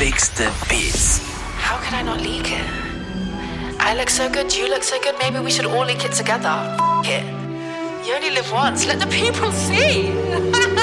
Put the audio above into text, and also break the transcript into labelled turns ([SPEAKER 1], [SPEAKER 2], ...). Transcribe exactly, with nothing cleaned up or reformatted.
[SPEAKER 1] bigste Beats.
[SPEAKER 2] How could I not leak it? I look so good, you look so good, maybe we should all leak it together. F it. You only live once, let the people see.